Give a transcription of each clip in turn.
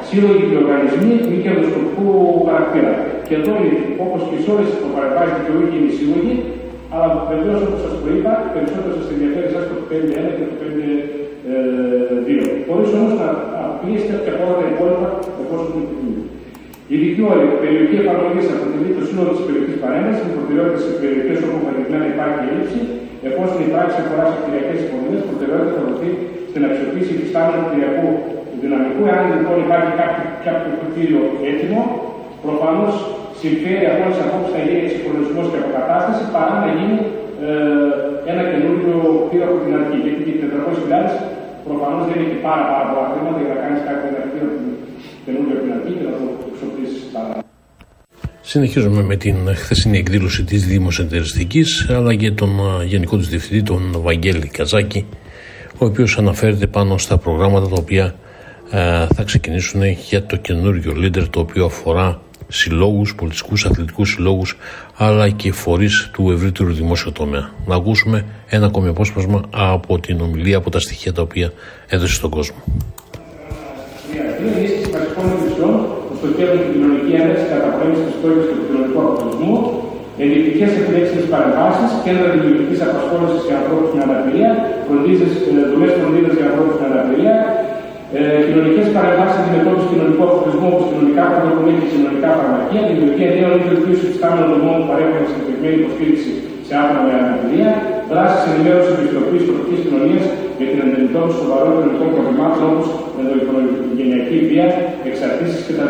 σύλλογοι και οργανισμοί μη κερδοσκοπικού χαρακτήρα. Και εδώ, όπως και σε όλες τις προπαρεμβάσεις δικαιούχοι είναι οι σύλλογοι, αλλά βεβαίως όπως σας το είπα, περισσότερο σας ενδιαφέρει εσάς το 5.1 και το 5.2. Χωρίς όμως να απλήσετε από όλα τα υπόλοιπα εφόσον είναι επιθυμεί. Η ειδική περιοχή εφαρμογής αποτελεί το σύνολο της περιοχής παρέμβασης, με προτεραιότητα σε περιοχές όπου επανειλημμένα υπάρχει έλλειψη, εφόσον η πράξη αφορά σε κτηριακές υποδομές, προτεραιότητα θα δοθεί στην αξιοποίηση υφιστάμενου κτηριακού δυναμικού. Εάν λοιπόν υπάρχει κάποιο κτίριο έτοιμο, προφανώς συμφέρει από όλες τις απόψεις να γίνει εξυγχρονισμός και αποκατάσταση παρά να γίνει ένα καινούριο κτίριο από την αρχή. Γιατί οι 400.000 προφανώς δεν έχει πάρα πολλά χρήματα για να κάνεις κάποιο ένα κτίριο καινούριο από την αρχή και να το εξοπλίσεις παρά. Συνεχίζουμε με την χθεσινή εκδήλωση της Δημοσιοεταιριστικής, αλλά και τον Γενικό της Διευθυντή, τον Βαγγέλη Καζάκη, ο οποίος αναφέρεται πάνω στα προγράμματα τα οποία θα ξεκινήσουν για το καινούριο leader, το οποίο αφορά συλλόγους, πολιτιστικούς, αθλητικούς συλλόγους, αλλά και φορείς του ευρύτερου δημόσιου τομέα. Να ακούσουμε ένα ακόμη απόσπασμα από την ομιλία, από τα στοιχεία τα οποία έδωσε στον κόσμο. Στοχεύουν την κοινωνική ένταξη, καταπολέμηση της φτώχειας και του κοινωνικού αποκλεισμού, ενδεικτικές επιλέξιμες παρεμβάσεις, κέντρα δημιουργικής απασχόλησης για ανθρώπους με αναπηρία, δομές φροντίδας για ανθρώπους με αναπηρία, κοινωνικές παρεμβάσεις αντιμετώπισης κοινωνικού αποκλεισμού όπως κοινωνικά πρωτοβουλία και κοινωνικά φαρμακεία, δημιουργία νέων ή βελτίωση υφιστάμενων δομών που παρέχουν συγκεκριμένη υποστήριξη σε άτομα με αναπηρία, δράσεις ενημέρωσης και ευαισθητοποίησης τοπικής κοινωνίας για την αντιμετώπιση σοβαρών κοινωνικών προβλημάτων όπως ενδοοικογενειακή βία, εξαρτήσεις κτλ.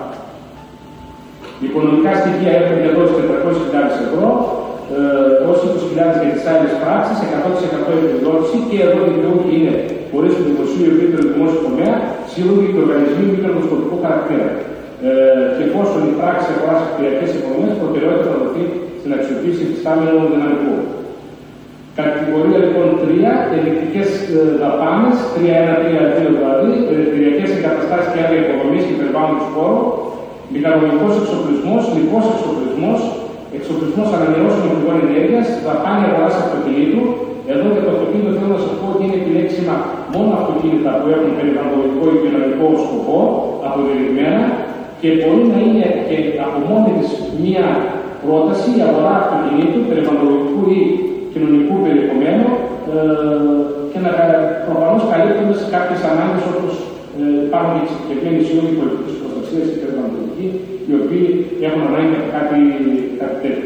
Οι οικονομικά στοιχεία έχουν διαδώσει 400.000 ευρώ, ως 20.000 για τις άλλες πράξεις, 100% επιδότηση και εδώ δικαιούχοι είναι φορείς του δημοσίου ή ευρύτερου δημόσιου τομέα, σύλλογοι και οργανισμοί μη κερδοσκοπικού χαρακτήρα. Και εφόσον η πράξη αφορά σε κτηριακές υποδομές, προτεραιότητα θα δοθεί στην αξιοποίηση υφιστάμενου δυναμικού. Κατηγορία λοιπόν 3, ενδεικτικές δαπάνες, 3.1-3.2 δηλαδή, κτηριακές εγκαταστάσεις και άλλα υποδομής και περιβάλλοντος χώρου, μηχανολογικός εξοπλισμός, λοιπός εξοπλισμός, εξοπλισμός ανανεώσιμων πηγών ενέργειας, δαπάνη αγοράς αυτοκινήτου. Εδώ για το αυτοκίνητο θέλω να σας πω ότι είναι επιλέξιμα μόνο αυτοκίνητα που έχουν περιβαλλοντικό ή κοινωνικό σκοπό, αποδεδειγμένα, και μπορεί να είναι και από μόνη της μία πρόταση η αγορά αυτοκινήτου, περιβαλλοντικού ή κοινωνικού περιεχομένου και να προφανώς καλύπτονται σε κάποιες ανάγκες όπως υπάρχουν και συγκεκριμένοι σύλλογοι πολιτικής προστασίας και περιβαλλοντικοί, οι οποίοι έχουν ανάγκη από κάτι τέτοιο.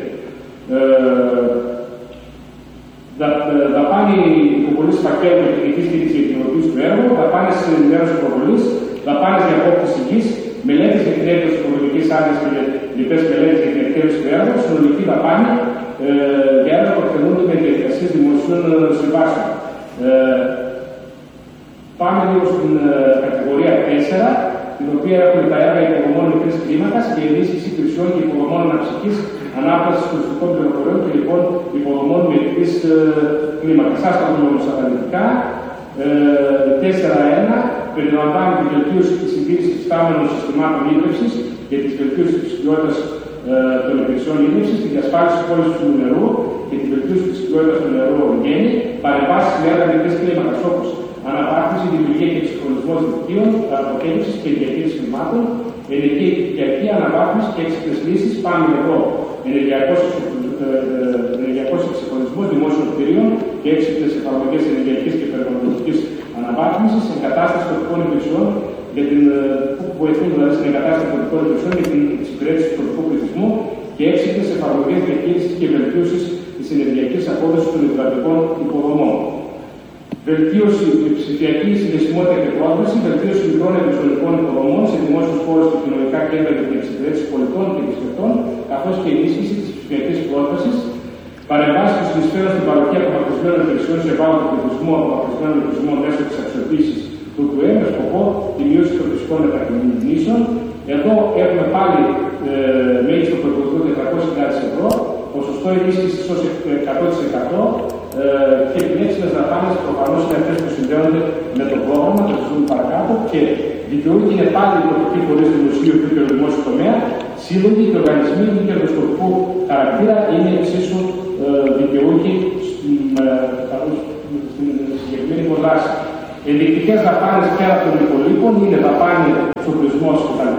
Δαπάνη υποβολής φακέλου τεχνικής και της ιδιωτικής του έργου, δαπάνες ενημέρωσης προβολής, δαπάνες για απόκτηση γης, μελέτες για την έκδοση υποβολικής άδειας και λοιπές μελέτες για την εκτέλεση του έργου, συνολική δαπάνη για έργα που εκτελούνται με διαδικασίες δημοσίων συμβάσεων. Πάμε λίγο στην κατηγορία 4, την οποία έχουμε τα έργα υποδομών μικρής κλίμακας και ενίσχυση υπηρεσιών και υποδομών αναψυχής, ανάπτυξης τουριστικών πληροφοριών και λοιπόν υποδομών μικρής κλίμακας. Σας τα δούμε όμως αναλυτικά. 4.1 περιλαμβάνει τη βελτίωση της συντήρησης υφιστάμενων συστημάτων ίδρυυσης και τη βελτίωση της ποιότητας των υπηρεσιών ίδρυυσης, τη διασφάλιση της πώλησης του νερού και τη βελτίωση της ποιότητας του νερού εν γέννη, παρεμβάσεις με έργα μικρής κλίμακας όπως αναπάρτηση, δημιουργία και εξυγχρονισμός δικτύων, αποκέντρωσης και διαχείριση χρημάτων, ενεργειακή αναβάθμιση και έξυπνες λύσεις. Πάμε εδώ ενεργειακός εξυγχρονισμός δημόσιων κτηρίων και έξυπνες εφαρμογές ενεργειακής και περιβαλλοντικής αναβάθμισης, εγκατάσταση τοπικών υπηρεσιών που βοηθούν δηλαδή στην εγκατάσταση τοπικών υπηρεσιών για την εξυπηρέτηση του τοπικού πληθυσμού και έξυπνες εφαρμογές διαχείρισης και βελτίωσης της ενεργειακής απόδοσης των υδρατικών υποδομών. Βελτίωση ψηφιακή συνδεσιμότητα και πρόσβαση, βελτίωση μικρών επιστολικών υποδομών σε δημόσιους χώρους και κοινωνικά κέντρα για την εξυπηρέτηση πολιτών και επισκεπτών, καθώς και ενίσχυση της ψηφιακής πρόσβασης, παρεμβάσεις που συνεισφέρουν στην παροχή απομακρυσμένων υπηρεσιών σε ευάλωτο πληθυσμό, απομακρυσμένων υπηρεσιών μέσω της αξιοποίησης του ΚΟΕ με σκοπό τη μείωση των φυσικών μετακινήσεων. Εδώ έχουμε πάλι μέγιστο προπολογισμό 400.000 ευρώ, ποσοστό ενίσχυσης ως 100% και επιλέξιμες δαπάνες προφανώς είναι αυτές που συνδέονται με το πρόγραμμα, το συζητούμε παρακάτω, και δικαιούχοι είναι πάλι οι τοπικοί φορείς του δημοσίου και του δημόσιου τομέα, σύλλογοι και οργανισμοί μη κερδοσκοπικού χαρακτήρα είναι εξίσου δικαιούχοι στην συγκεκριμένη υποδράση. Ενδεικτικές δαπάνες πέρα των υπολείπων είναι δαπάνη εξοπλισμού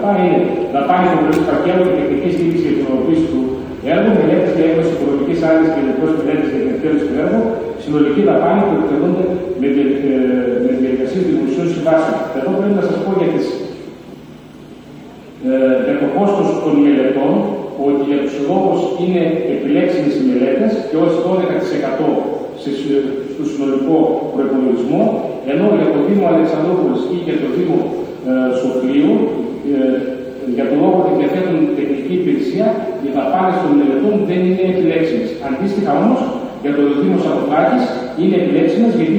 είναι δαπάνη του πολιτικού φακέλου και τεχνική στήριξη για την υλοποίηση του έργου, μελέτες για έκδοση οικονομικής άδειας και ηλεκτρονικές μελέτες για την εκτέλεση του έργου, συνολική δαπάνη που εκτελούνται με διαδικασίες δημοσίων συμβάσεων. Εδώ πρέπει να σας πω για το κόστος των μελετών, ότι για τους λόγους είναι επιλέξιμες οι μελέτες και ως 12% στο συνολικό προϋπολογισμό, ενώ για το Δήμο Αλεξανδρούπολης ή για το Δήμο Σοφλίου, για τον λόγο ότι διαθέτουν τεχνική υπηρεσία, οι δαπάνες των μελετών δεν είναι επιλέξιμες. Αντίστοιχα όμως, για το Δήμο Σαββατάκης είναι επιλέξιμες γιατί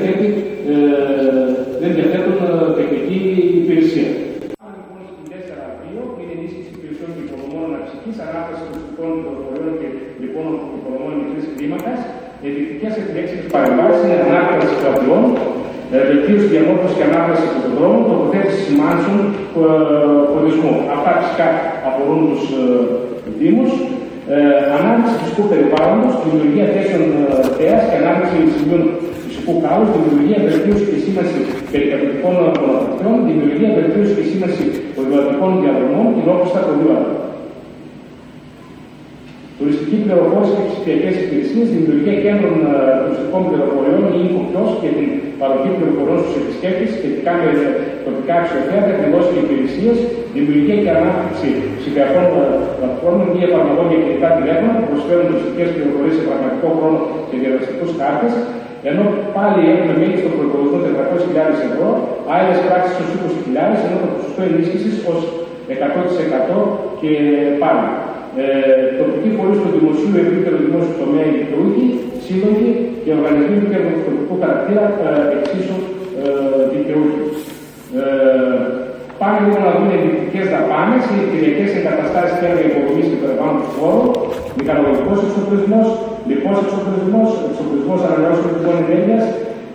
δεν διαθέτουν τεχνική υπηρεσία. Πάμε λοιπόν στην 4.2, είναι ενίσχυση υπηρεσιών και υποδομών αναψυχής, ανάπτυξη τουριστικών πληροφοριών και λοιπόν υποδομών μικρής κλίμακας. Ειδικές επιλέξιμες παρεμβάσεις είναι ανάπτυξη κρατιών, βελτίωση διαμόρφωση και ανάπτυξη αυτοκινητοδρόμων, τοποθέτηση σημάνσεων χωρισμού. Αυτά φυσικά αφορούν τους Δήμους. Ανάπτυξη φυσικού περιβάλλοντος, δημιουργία θέσεων θέας και ανάπτυξη σημείων φυσικού κάλους, δημιουργία, βελτίωση και σήμανση περικατοικικών μονοπατιών, δημιουργία, βελτίωση και σήμανση ποδηλατικών διαδρομών και νόπιστα ποδήλατα. Τουριστική πληροφόρηση και ψηφιακές υπηρεσίες, δημιουργία κέντρων τουριστικών πληροφοριών ή οικοκιός και την παροχή πληροφοριών στους επισκέπτες σχετικά με τοπικά αξιοθέατα, εκδηλώσεις και υπηρεσίες, δημιουργία και ανάπτυξη ψηφιακών πλατφόρμων ή εφαρμογών για κινητά τηλέφωνα που προσφέρουν τουριστικές πληροφορίες σε πραγματικό χρόνο και διαδραστικούς χάρτες, ενώ πάλι έχουμε μέγιστο προϋπολογισμό 400.000 ευρώ, άλλες πράξεις ως 20.000, ενώ το ποσοστό ενίσχυσης ως 100% και πάλι. Τοπικοί φορείς του δημοσίου επίπεδου δημόσιου τομέα οι δικαιούχοι, σύλλογοι και οργανισμοί του τοπικού χαρακτήρα εξίσου δικαιούχοι. Πάμε λοιπόν να δούμε ενδεικτικές δαπάνες, οι κτηριακές εγκαταστάσεις και έργα υποδομής και περιβάλλοντος του χώρου, μηχανολογικός εξοπλισμός, λοιπός εξοπλισμός, εξοπλισμός ανανεώσιμων πηγών ενέργειας,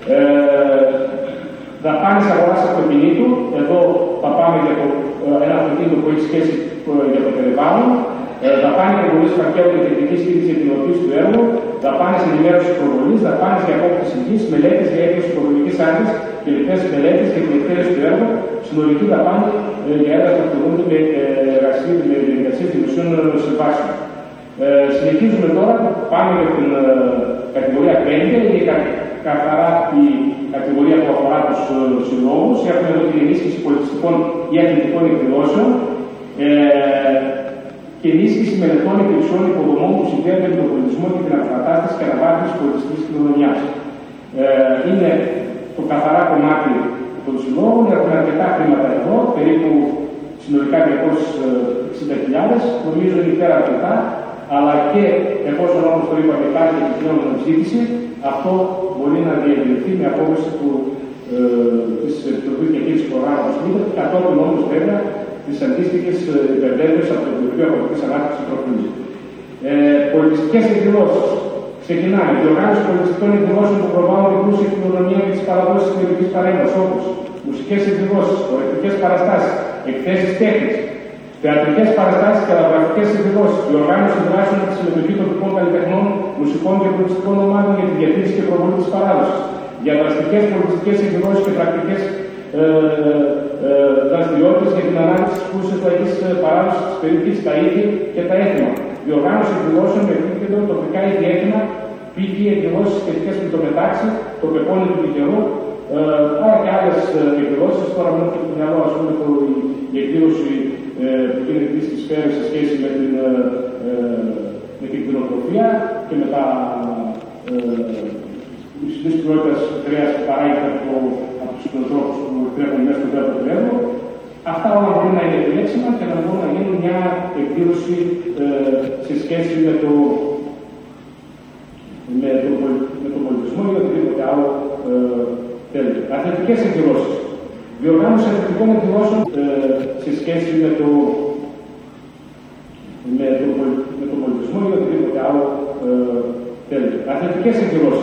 δαπάνες αγοράς αυτοκινήτου. Εδώ θα πάμε για ένα αυτοκίνητο που έχει σχέση για το περιβάλλον. Δαπάνη προβολής φακέλου και τεχνική στήριξη για την υλοποίηση του έργου, δαπάνες ενημέρωσης προβολής, δαπάνες για απόκτηση γης, μελέτες για έκδοση προβολικής άδειας και λοιπές μελέτες για την εκτέλεση του έργου, συνολική δαπάνη για έργα που εκτελούνται με διαδικασίες δημοσίων συμβάσεων. Συνεχίζουμε τώρα, πάμε για την κατηγορία 5, είναι καθαρά η κατηγορία που αφορά τους συλλόγους. Έχουμε εδώ την ενίσχυση πολιτιστικών ή αθλητικών εκδηλώσεων. Και ενίσχυση μελετών υπηρεσιών υποδομών που συνδέονται με τον πολιτισμό και την αποκατάσταση και αναβάθμιση της πολιτιστικής κληρονομιάς. Είναι το καθαρά κομμάτι των συλλόγων, έχουμε αρκετά χρήματα εδώ, περίπου συνολικά 260.000, νομίζω είναι υπέρα αρκετά, αλλά και εφόσον όμως το είπα και υπάρχει επιπλέον ζήτηση, αυτό μπορεί να διευρυνθεί με απόφαση της Επιτροπής Διαχείρισης Προγράμματος ΛΥΔΕ, κατόπιν όμως βέβαια τις αντίστοιχες υπερβέλειες από το Υπουργείο Αγροτικής Ανάπτυξης προφίλης. Πολιτιστικές εκδηλώσεις. Ξεκινάμε. Διοργάνωση πολιτιστικών εκδηλώσεων που προβάλλουν την πλούσια κοινωνία και τις παραδόσεις της περιοχής παρέμβασης, όπως μουσικές εκδηλώσεις, χορευτικές παραστάσεις, εκθέσεις τέχνης, θεατρικές παραστάσεις και λαογραφικές εκδηλώσεις. Διοργάνωση δράσεων με τη συμμετοχή τοπικών καλλιτεχνών, μουσικών και πολιτιστικών ομάδων για τη διατήρηση και προβολή της παράδοσης. Διαδραστικές πολιτιστικές εκδηλώσεις και πρακτικές δραστηριότητες για την ανάπτυξη της πλούσιας λαϊκής παράδοσης της περιοχής, τα ήθη και τα έθιμα. Διοργάνωση εκδηλώσεων με επίκεντρο τοπικά είδη έθιμα, π.χ. εκδηλώσεις σχετικές με το μετάξι, το πεπόνι του καιρού, άρα και άλλες εκδηλώσεις. Τώρα μου έρχεται το μυαλό, ας πούμε, η εκδήλωση που γίνεται στις σφαίρες σε σχέση με την κτηνοτροφία και με τα υψηλής ποιότητας κρέας που παράγεται από τους κτηνοτρόφους που τρέχουν μέσα στο τέλος του έργου. Αυτά όλα μπορούν να είναι επιλέξιμα και να μπορούν να γίνουν μια εκδήλωση σε σχέση με τον πολιτισμό ή οτιδήποτε άλλο θέλετε. Αθλητικές εκδηλώσεις. Διοργάνωση αθλητικών εκδηλώσεων σε σχέση με τον πολιτισμό ή οτιδήποτε άλλο θέλετε. Αθλητικές εκδηλώσεις.